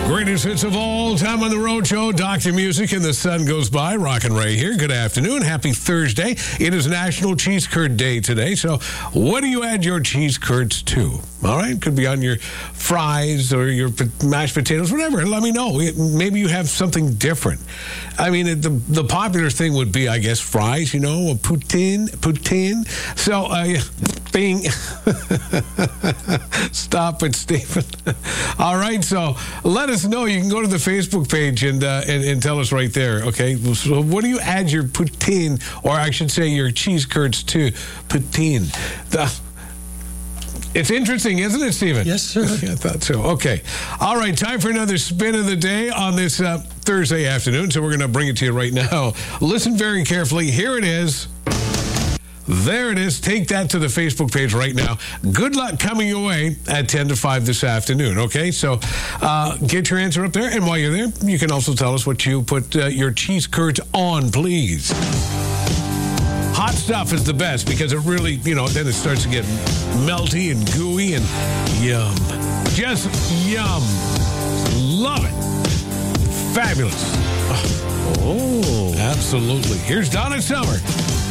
Greatest hits of all time on the Road Show. Dr. Music and the sun goes by. Rock and Ray here. Good afternoon. Happy Thursday. It is National Cheese Curd Day today. So what do you add your cheese curds to? All right. Could be on your fries or your mashed potatoes, whatever. Let me know. Maybe you have something different. I mean, the popular thing would be, I guess, fries, a poutine. So, bing. Stop it, Stephen. All right. So let us know. You can go to the Facebook page and tell us right there. Okay. So what do you add your poutine, or I should say your cheese curds to? Poutine. It's interesting, isn't it, Stephen? Yes, sir. I thought so. Okay. All right. Time for another spin of the day on this Thursday afternoon. So we're going to bring it to you right now. Listen very carefully. Here it is. There it is. Take that to the Facebook page right now. Good luck coming your way at 10 to 5 this afternoon, okay? So get your answer up there. And while you're there, you can also tell us what you put your cheese curds on, please. Hot stuff is the best because it really, then it starts to get melty and gooey and yum. Just yum. Love it. Fabulous. Oh, absolutely. Here's Donna Summer.